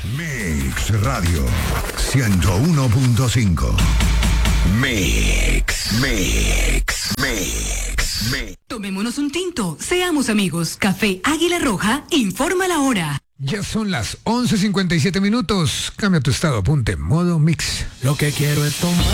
Mix Radio 101.5. Mix. Tomémonos un tinto, seamos amigos. Café Águila Roja informa la hora. Ya son las 11:57 minutos. Cambia tu estado, apunte modo mix. Lo que quiero es tomar.